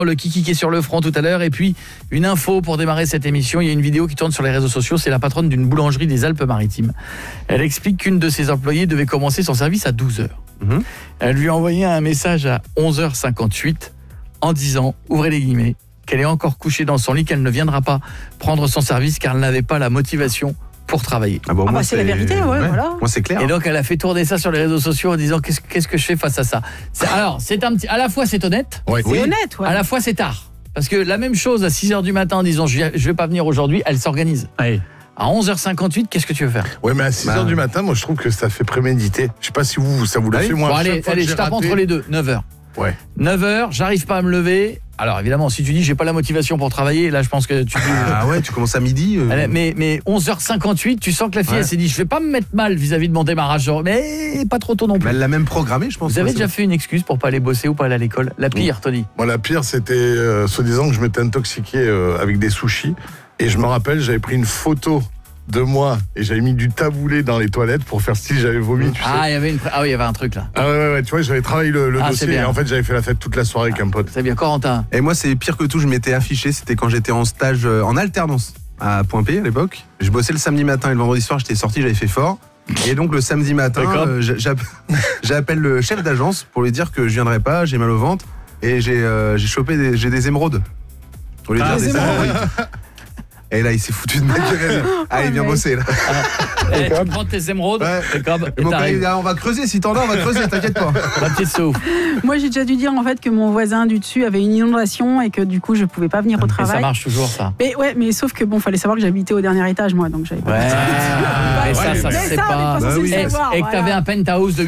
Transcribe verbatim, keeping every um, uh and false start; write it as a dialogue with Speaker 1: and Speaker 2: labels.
Speaker 1: Le kiki qui est sur le front tout à l'heure. Et puis, une info pour démarrer cette émission. Il y a une vidéo qui tourne sur les réseaux sociaux. C'est la patronne d'une boulangerie des Alpes-Maritimes. Elle explique qu'une de ses employées devait commencer son service à douze heures. Mmh. Elle lui a envoyé un message à onze heures cinquante-huit en disant, ouvrez les guillemets, qu'elle est encore couchée dans son lit, qu'elle ne viendra pas prendre son service car elle n'avait pas la motivation pour travailler.
Speaker 2: Ah bon,
Speaker 3: ah
Speaker 2: moi,
Speaker 3: bah c'est, c'est la vérité, ouais, ouais, voilà.
Speaker 2: Moi c'est clair.
Speaker 1: Et donc elle a fait tourner ça sur les réseaux sociaux en disant qu'est-ce, qu'est-ce que je fais face à ça. C'est, alors c'est un petit, à la fois c'est honnête,
Speaker 3: ouais. c'est oui. honnête, ouais.
Speaker 1: À la fois c'est tard, parce que la même chose à six heures du matin en disant je vais, je vais pas venir aujourd'hui, elle s'organise. Ouais. À onze heures cinquante-huit, qu'est-ce que tu veux faire?
Speaker 4: Ouais, mais à six heures bah, du matin, moi je trouve que ça fait prémédité. Je sais pas si vous ça vous le ah fait, oui. moi.
Speaker 1: Bon, allez, allez je tape raté... entre les deux. neuf heures.
Speaker 4: Ouais.
Speaker 1: neuf heures, j'arrive pas à me lever. Alors évidemment, si tu dis j'ai pas la motivation pour travailler, là je pense que tu
Speaker 2: Ah ouais, tu commences à midi. Euh...
Speaker 1: Mais mais onze heures cinquante-huit, tu sens que la fille ouais. elle s'est dit je vais pas me mettre mal vis-à-vis de mon démarrage, mais pas trop tôt non plus.
Speaker 2: Mais elle l'a même programmé, je pense.
Speaker 1: Vous avez déjà fait une excuse pour pas aller bosser ou pas aller à l'école? La pire, mmh. Tony.
Speaker 4: Moi la pire, c'était euh, soi-disant que je m'étais intoxiqué euh, avec des sushis et je me rappelle, j'avais pris une photo de moi et j'avais mis du taboulé dans les toilettes pour faire style j'avais vomi, tu
Speaker 1: ah,
Speaker 4: sais.
Speaker 1: Il y avait une ah oui, il y avait un truc là.
Speaker 4: Ah ouais ouais, ouais tu vois, j'avais travaillé le, le ah, dossier et en fait j'avais fait la fête toute la soirée ah, avec un pote.
Speaker 1: C'est bien, Corentin.
Speaker 2: Et moi c'est pire que tout, je m'étais affiché, c'était quand j'étais en stage euh, en alternance à Point P à l'époque. Je bossais le samedi matin et le vendredi soir, j'étais sorti, j'avais fait fort. Et donc le samedi matin, euh, j'appelle, j'appelle le chef d'agence pour lui dire que je viendrai pas, j'ai mal au ventre et j'ai euh, j'ai chopé des j'ai des émeraudes. Pour lui
Speaker 3: ah, dire des émeraudes.
Speaker 2: Et là, il s'est foutu de ma gueule. Allez, viens bosser là.
Speaker 1: Eh, tu prends tes émeraudes. Ouais. Et comme, et
Speaker 2: mon gars, on va creuser. Si t'en as, on va creuser. T'inquiète pas.
Speaker 1: Ma petite souffle.
Speaker 3: Moi, j'ai déjà dû dire en fait que mon voisin du dessus avait une inondation et que du coup, je pouvais pas venir au travail.
Speaker 1: Et ça marche toujours, ça.
Speaker 3: Mais ouais, mais sauf que bon, fallait savoir que j'habitais au dernier étage, moi, donc j'avais pas.
Speaker 1: Ouais. Et ça, ça, c'est pas.
Speaker 3: Et
Speaker 1: que t'avais un penthouse de